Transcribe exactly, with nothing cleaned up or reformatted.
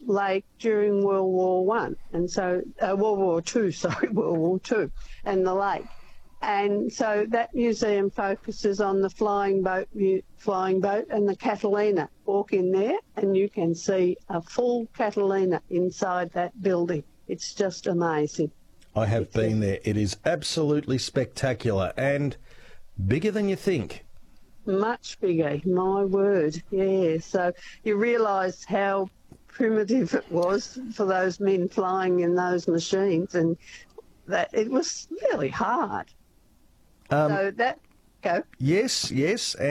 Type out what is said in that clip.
lake during World War One, and so uh, World War Two, sorry, World War Two, and the lake. And so that museum focuses on the flying boat, flying boat and the Catalina. Walk in there and you can see a full Catalina inside that building. It's just amazing. I have it's been a, there. It is absolutely spectacular and bigger than you think. Much bigger, my word, yeah. So you realise how primitive it was for those men flying in those machines, and that it was really hard. Um, so that, go. Yes, yes.